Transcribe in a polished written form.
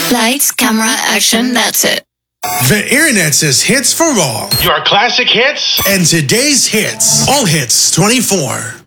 Lights, camera, action, that's it. The internet says hits for all. Your classic hits And today's hits. All hits 24.